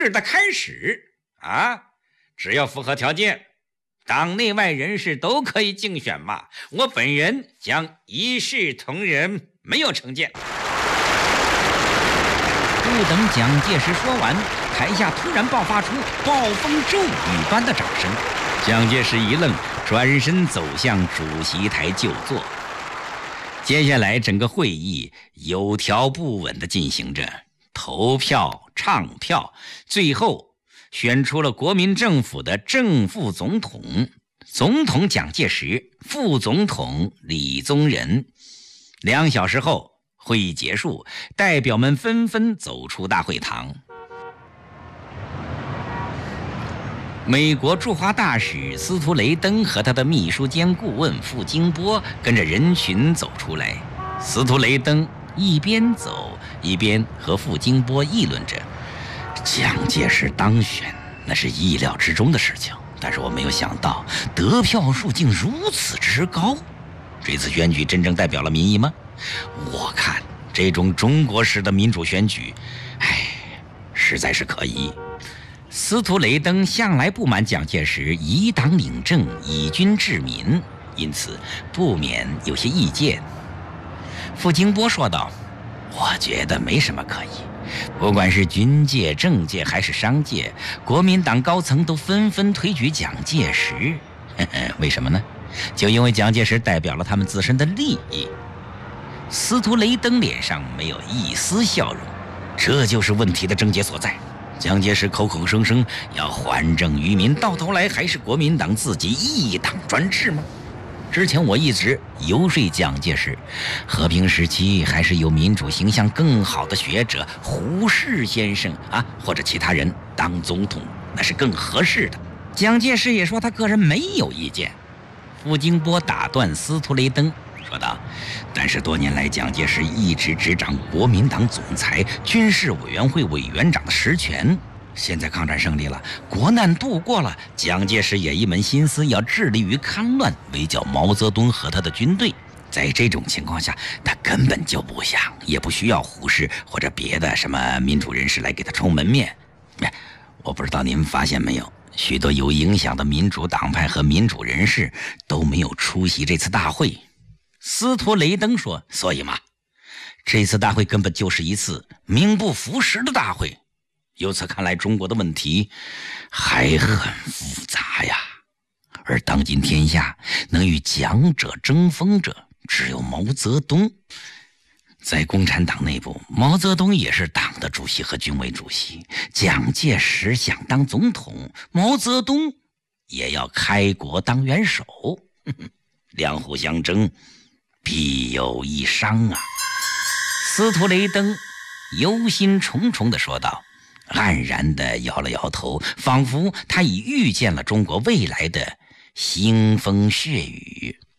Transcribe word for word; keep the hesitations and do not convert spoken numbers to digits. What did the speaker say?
的开始啊！只要符合条件，党内外人士都可以竞选嘛。我本人将一视同仁，没有成见。 不等蒋介石说完，台下突然爆发出暴风骤雨般的掌声。蒋介石一愣，转身走向主席台就坐。接下来整个会议有条不紊地进行着，投票、唱票，最后选出了国民政府的正副总统，总统蒋介石，副总统李宗仁。两小时后，会议结束，代表们纷纷走出大会堂。美国驻华大使司徒雷登和他的秘书兼顾问傅京波跟着人群走出来。司徒雷登一边走一边和傅京波议论着，蒋介石当选那是意料之中的事情，但是我没有想到得票数竟如此之高。这次选举真正代表了民意吗？我看这种中国式的民主选举，唉，实在是可疑。司徒雷登向来不满蒋介石以党领政、以军治民，因此不免有些意见。傅京波说道：“我觉得没什么可疑，不管是军界、政界还是商界，国民党高层都纷纷推举蒋介石。呵呵，为什么呢？就因为蒋介石代表了他们自身的利益。”司徒雷登脸上没有一丝笑容，这就是问题的症结所在。蒋介石口口声声要还政于民，到头来还是国民党自己一党专制吗？之前我一直游说蒋介石，和平时期还是有民主形象更好的学者胡适先生啊，或者其他人当总统，那是更合适的。蒋介石也说他个人没有意见。傅京波打断司徒雷登说道：“但是多年来，蒋介石一直执掌国民党总裁、军事委员会委员长的实权。现在抗战胜利了，国难度过了，蒋介石也一门心思要致力于戡乱，围剿毛泽东和他的军队。在这种情况下，他根本就不想，也不需要胡适或者别的什么民主人士来给他充门面。我不知道您发现没有，许多有影响的民主党派和民主人士都没有出席这次大会。”司徒雷登说：“所以嘛，这次大会根本就是一次名不符实的大会。由此看来，中国的问题还很复杂呀。而当今天下能与蒋者争锋者，只有毛泽东。在共产党内部，毛泽东也是党的主席和军委主席。蒋介石想当总统，毛泽东也要开国当元首。呵呵，两虎相争，必有一伤啊！”司徒雷登忧心忡忡地说道，黯然地摇了摇头，仿佛他已预见了中国未来的腥风血雨。